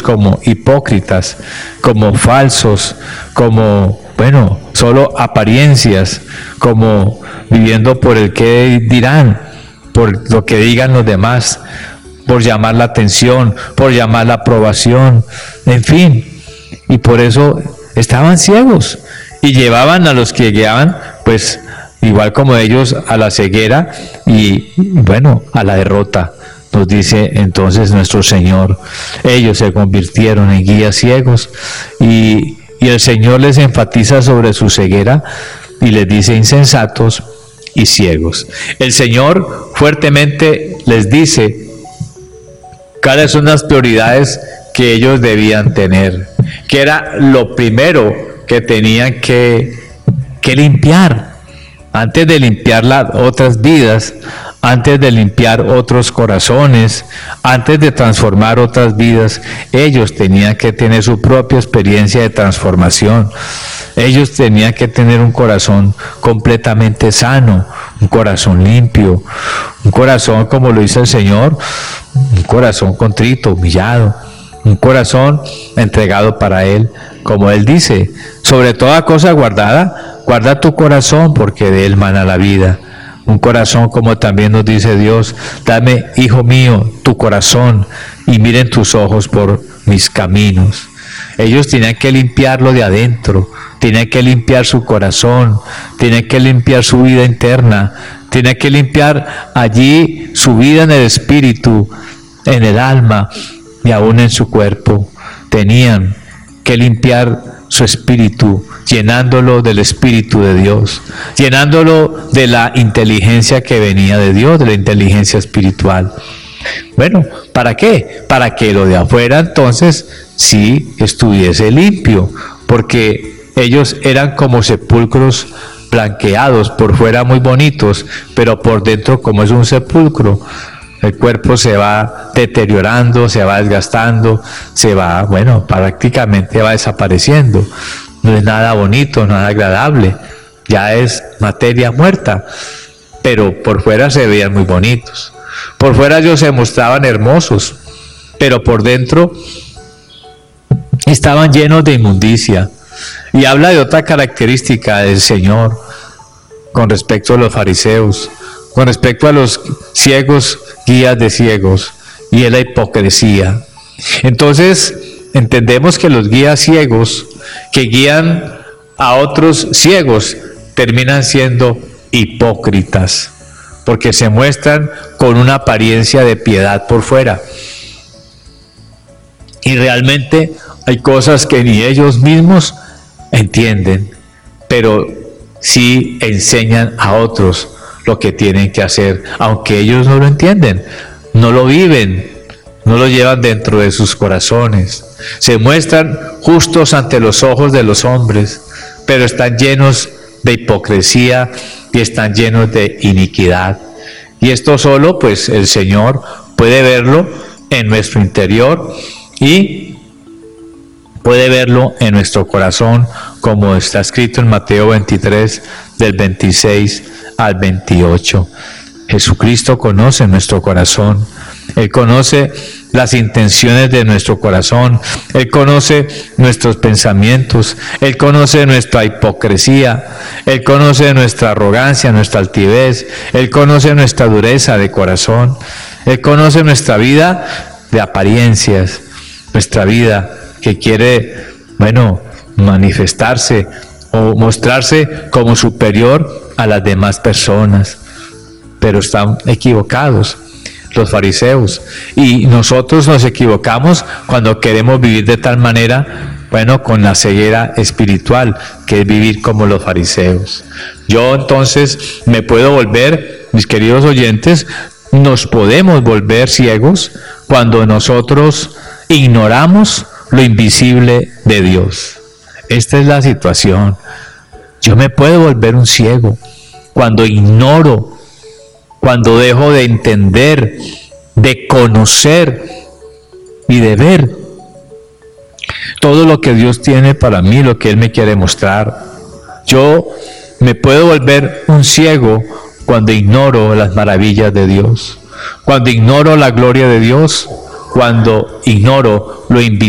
como hipócritas, como falsos, como, bueno, solo apariencias, como viviendo por el que dirán, por lo que digan los demás, por llamar la atención, por llamar la aprobación, en fin. Y por eso estaban ciegos y llevaban a los que guiaban, pues igual como ellos, a la ceguera y bueno, a la derrota. Nos dice entonces nuestro Señor, ellos se convirtieron en guías ciegos y el Señor les enfatiza sobre su ceguera y les dice insensatos y ciegos. El Señor fuertemente les dice cuáles son las prioridades que ellos debían tener, que era lo primero que tenían que limpiar, antes de limpiar las otras vidas, antes de limpiar otros corazones, antes de transformar otras vidas. Ellos tenían que tener su propia experiencia de transformación. Ellos tenían que tener un corazón completamente sano, un corazón limpio, un corazón como lo dice el Señor, un corazón contrito, humillado, un corazón entregado para Él, como Él dice, sobre toda cosa guardada, guarda tu corazón porque de él mana la vida. Un corazón como también nos dice Dios, dame, hijo mío, tu corazón y miren tus ojos por mis caminos. Ellos tenían que limpiarlo de adentro, tenían que limpiar su corazón, tenían que limpiar su vida interna, tenían que limpiar allí su vida en el espíritu, en el alma y aún en su cuerpo. Tenían que limpiar su espíritu, llenándolo del Espíritu de Dios, llenándolo de la inteligencia que venía de Dios, de la inteligencia espiritual. Bueno, ¿para qué? Para que lo de afuera entonces sí estuviese limpio, porque ellos eran como sepulcros blanqueados, por fuera muy bonitos, pero por dentro como es un sepulcro. El cuerpo se va deteriorando, se va desgastando, se va, bueno, prácticamente va desapareciendo. No es nada bonito, nada agradable, ya es materia muerta, pero por fuera se veían muy bonitos. Por fuera ellos se mostraban hermosos, pero por dentro estaban llenos de inmundicia. Y habla de otra característica del Señor con respecto a los fariseos, con respecto a los ciegos, guías de ciegos, y es la hipocresía. Entonces, entendemos que los guías ciegos que guían a otros ciegos terminan siendo hipócritas, porque se muestran con una apariencia de piedad por fuera. Y realmente hay cosas que ni ellos mismos entienden, pero sí enseñan a otros lo que tienen que hacer, aunque ellos no lo entienden, no lo viven, no lo llevan dentro de sus corazones. Se muestran justos ante los ojos de los hombres, pero están llenos de hipocresía y están llenos de iniquidad. Y esto solo, pues, el Señor puede verlo en nuestro interior y puede verlo en nuestro corazón, como está escrito en Mateo 23, del 26 al 28. Jesucristo conoce nuestro corazón. Él conoce las intenciones de nuestro corazón. Él conoce nuestros pensamientos. Él conoce nuestra hipocresía. Él conoce nuestra arrogancia, nuestra altivez. Él conoce nuestra dureza de corazón. Él conoce nuestra vida de apariencias. Nuestra vida que quiere, bueno, manifestarse o mostrarse como superior a las demás personas. Pero están equivocados los fariseos, y nosotros nos equivocamos cuando queremos vivir de tal manera, bueno, con la ceguera espiritual, que es vivir como los fariseos. Yo entonces me puedo volver, mis queridos oyentes, nos podemos volver ciegos cuando nosotros ignoramos lo invisible de Dios. Esta es la situación. Yo me puedo volver un ciego cuando ignoro, cuando dejo de entender, de conocer y de ver todo lo que Dios tiene para mí, lo que Él me quiere mostrar. Yo me puedo volver un ciego cuando ignoro las maravillas de Dios, cuando ignoro la gloria de Dios, cuando ignoro lo invisible